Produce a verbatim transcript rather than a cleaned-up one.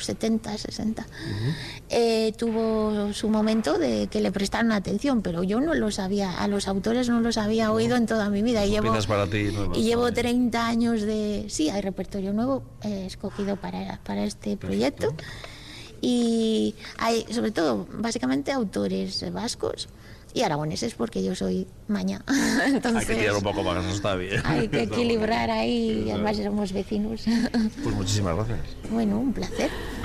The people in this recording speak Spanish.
setenta, sesenta, uh-huh. eh, tuvo su momento de que le prestaron atención, pero yo no los había, a los autores no los había oído en toda mi vida. Y llevo, para ti, no y llevo treinta años de... Sí, hay repertorio nuevo eh, escogido para, para este proyecto. Perfecto. Y hay, sobre todo, básicamente autores vascos y aragoneses, porque yo soy maña. Entonces, hay que tirar un poco más, eso está bien. Hay que equilibrar ahí, y además somos vecinos. Pues muchísimas gracias. Bueno, un placer.